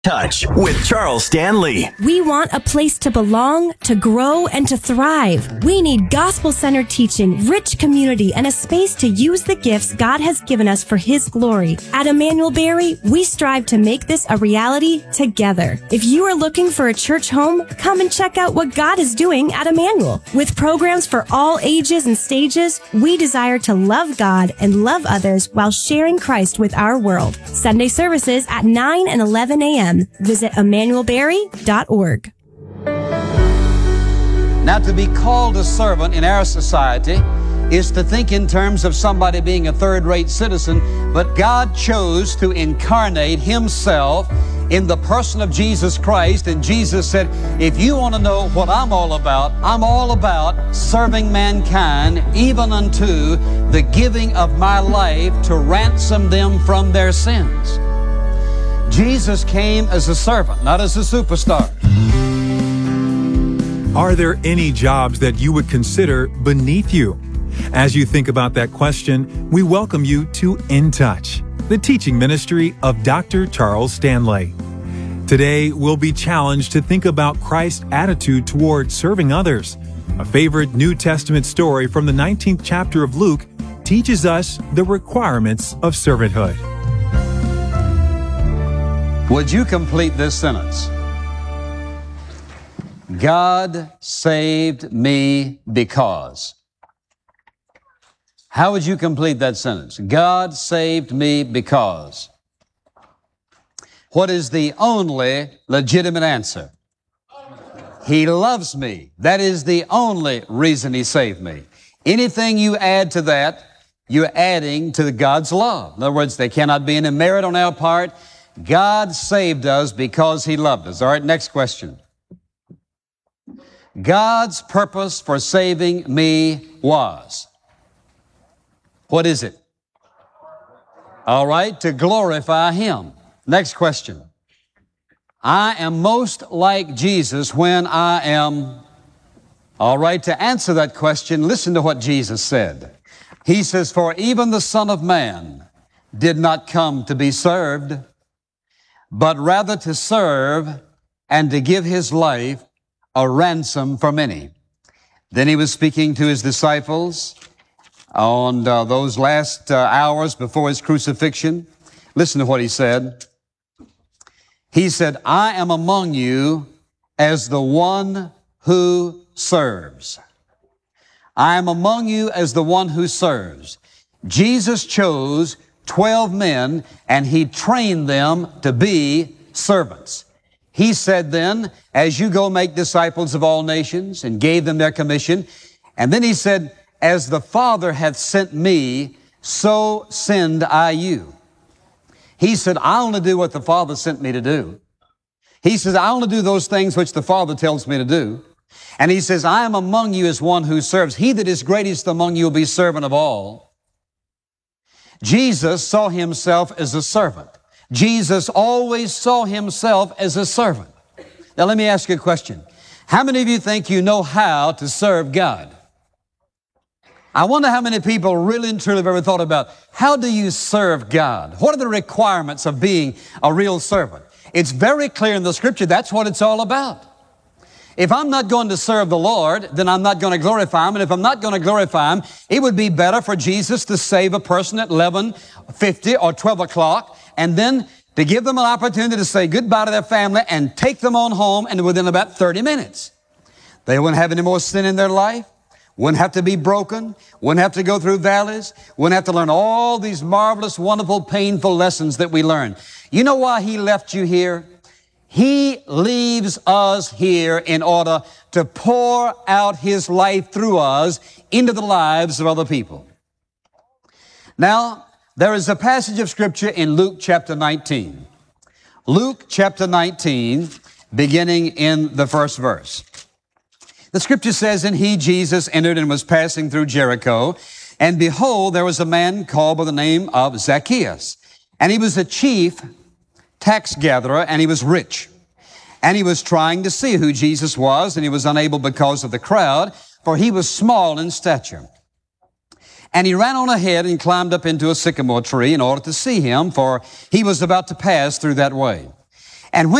Touch with Charles Stanley. We want a place to belong, to grow, and to thrive. We need gospel-centered teaching, rich community, and a space to use the gifts God has given us for His glory. At Emmanuel Berry, we strive to make this a reality together. If you are looking for a church home, come and check out what God is doing at Emmanuel. With programs for all ages and stages, we desire to love God and love others while sharing Christ with our world. Sunday services at 9 and 11 a.m. Visit emmanuelberry.org. Now, to be called a servant in our society is to think in terms of somebody being a third-rate citizen, but God chose to incarnate Himself in the person of Jesus Christ, and Jesus said, if you want to know what I'm all about serving mankind, even unto the giving of my life to ransom them from their sins. Jesus came as a servant, not as a superstar. Are there any jobs that you would consider beneath you? As you think about that question, we welcome you to In Touch, the teaching ministry of Dr. Charles Stanley. Today, we'll be challenged to think about Christ's attitude toward serving others. A favorite New Testament story from the 19th chapter of Luke teaches us the requirements of servanthood. Would you complete this sentence? God saved me because. How would you complete that sentence? God saved me because. What is the only legitimate answer? He loves me. That is the only reason He saved me. Anything you add to that, you're adding to God's love. In other words, there cannot be any merit on our part. God saved us because He loved us. All right, next question. God's purpose for saving me was. What is it? All right, to glorify Him. Next question. I am most like Jesus when I am. All right, to answer that question, listen to what Jesus said. He says, for even the Son of Man did not come to be served, but rather to serve and to give His life a ransom for many. Then He was speaking to His disciples on those last hours before His crucifixion. Listen to what He said. He said, I am among you as the one who serves. I am among you as the one who serves. Jesus chose 12 men, and He trained them to be servants. He said then, as you go make disciples of all nations, and gave them their commission. And then He said, as the Father hath sent me, so send I you. He said, I only do what the Father sent me to do. He says, I only do those things which the Father tells me to do. And He says, I am among you as one who serves. He that is greatest among you will be servant of all. Jesus saw Himself as a servant. Jesus always saw Himself as a servant. Now let me ask you a question. How many of you think you know how to serve God? I wonder how many people really and truly have ever thought about, how do you serve God? What are the requirements of being a real servant? It's very clear in the Scripture, that's what it's all about. If I'm not going to serve the Lord, then I'm not going to glorify Him. And if I'm not going to glorify Him, it would be better for Jesus to save a person at 11:50 or 12 o'clock, and then to give them an opportunity to say goodbye to their family and take them on home, and within about 30 minutes. They wouldn't have any more sin in their life, wouldn't have to be broken, wouldn't have to go through valleys, wouldn't have to learn all these marvelous, wonderful, painful lessons that we learn. You know why He left you here? He leaves us here in order to pour out His life through us into the lives of other people. Now, there is a passage of Scripture in Luke chapter 19. Luke chapter 19, beginning in the first verse. The Scripture says, and He, Jesus, entered and was passing through Jericho. And behold, there was a man called by the name of Zacchaeus. And he was a chief tax gatherer, and he was rich. And he was trying to see who Jesus was, and he was unable because of the crowd, for he was small in stature. And he ran on ahead and climbed up into a sycamore tree in order to see Him, for he was about to pass through that way. And when